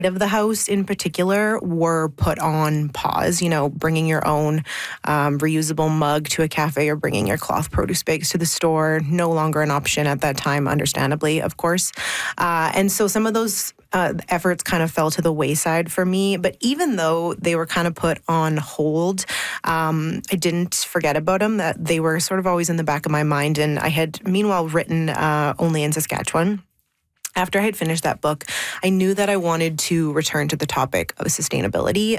of the house in particular were put on pause. Bringing your own reusable mug to a cafe or bringing your cloth produce bags to the store, no longer an option at that time, understandably, of course. And so some of those efforts kind of fell to the wayside for me. But even though they were kind of put on hold, I didn't forget about them, that they were sort of always in the back of my mind. And I had meanwhile written Only in Saskatchewan. After I had finished that book, I knew that I wanted to return to the topic of sustainability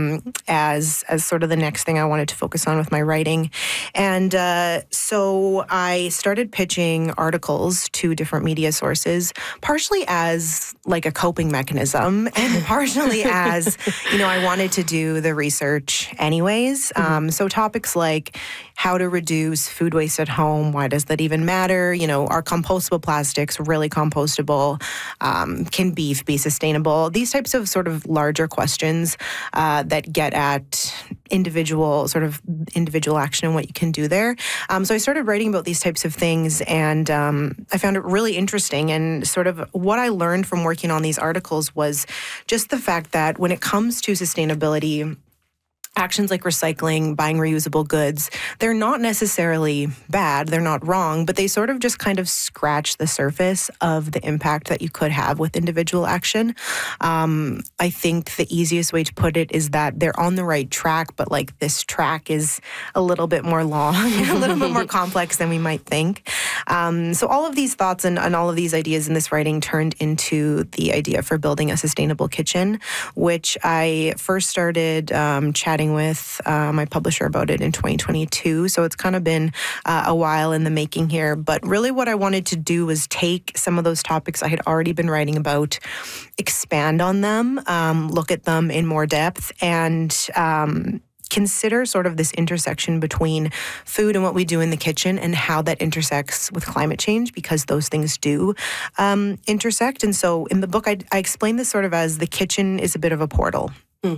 as sort of the next thing I wanted to focus on with my writing. And so I started pitching articles to different media sources, partially as like a coping mechanism and partially as, I wanted to do the research anyways. So topics like how to reduce food waste at home, why does that even matter? Are compostable plastics really compostable? Can beef be sustainable? These types of sort of larger questions that get at individual action and what you can do there. So I started writing about these types of things, and I found it really interesting. And sort of what I learned from working on these articles was just the fact that when it comes to sustainability, actions like recycling, buying reusable goods, they're not necessarily bad, they're not wrong, but they sort of just kind of scratch the surface of the impact that you could have with individual action. I think the easiest way to put it is that they're on the right track, but like this track is a little bit more long, a little bit more complex than we might think. So all of these thoughts and all of these ideas in this writing turned into the idea for building a sustainable kitchen, which I first started chatting with my publisher about it in 2022. So it's kind of been a while in the making here. But really what I wanted to do was take some of those topics I had already been writing about, expand on them, look at them in more depth, and consider sort of this intersection between food and what we do in the kitchen and how that intersects with climate change, because those things do intersect. And so in the book, I explain this sort of as the kitchen is a bit of a portal.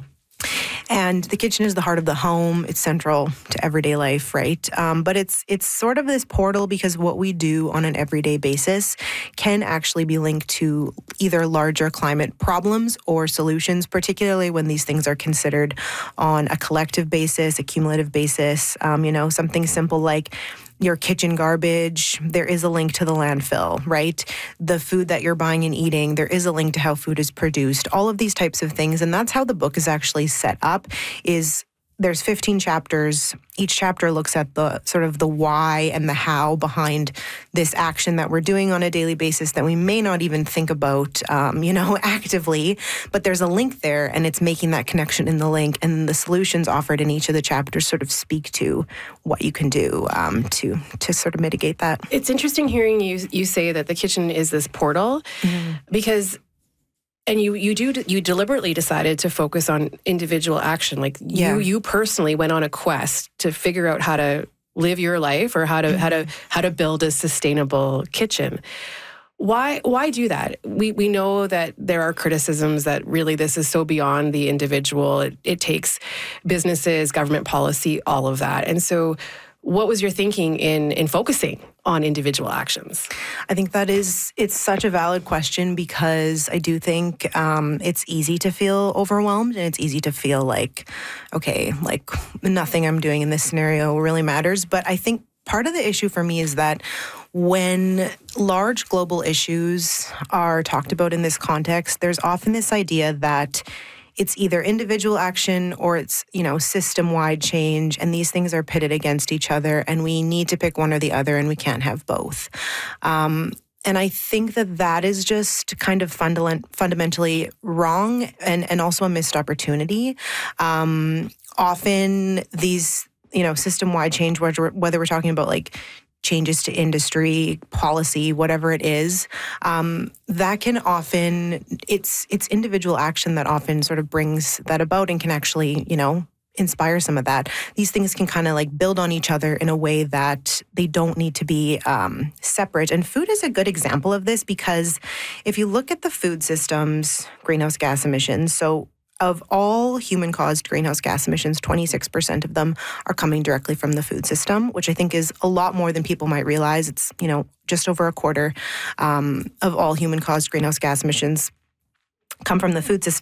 And the kitchen is the heart of the home. It's central to everyday life, right? But it's sort of this portal because what we do on an everyday basis can actually be linked to either larger climate problems or solutions, particularly when these things are considered on a collective basis, a cumulative basis. Something simple like your kitchen garbage, there is a link to the landfill, right? The food that you're buying and eating, there is a link to how food is produced, all of these types of things. And that's how the book is actually set up, is there's 15 chapters. Each chapter looks at the sort of the why and the how behind this action that we're doing on a daily basis that we may not even think about, actively, but there's a link there and it's making that connection in the link, and the solutions offered in each of the chapters sort of speak to what you can do to sort of mitigate that. It's interesting hearing you say that the kitchen is this portal, because and you deliberately decided to focus on individual action. Like you personally went on a quest to figure out how to live your life, or how to build a sustainable kitchen. Why do that? We know that there are criticisms that really this is so beyond the individual. It takes businesses, government policy, all of that. And so what was your thinking in focusing on individual actions? I think it's such a valid question, because I do think it's easy to feel overwhelmed, and it's easy to feel like, okay, like nothing I'm doing in this scenario really matters. But I think part of the issue for me is that when large global issues are talked about in this context, there's often this idea that it's either individual action or it's, system-wide change, and these things are pitted against each other, and we need to pick one or the other, and we can't have both. And I think that is just kind of fundamentally wrong, and also a missed opportunity. Often these, system-wide change, whether we're talking about like changes to industry, policy, whatever it is, that can often, it's individual action that often sort of brings that about and can actually, inspire some of that. These things can kind of like build on each other in a way that they don't need to be separate. And food is a good example of this, because if you look at the food system's greenhouse gas emissions, so of all human-caused greenhouse gas emissions, 26% of them are coming directly from the food system, which I think is a lot more than people might realize. It's, just over a quarter of all human-caused greenhouse gas emissions come from the food system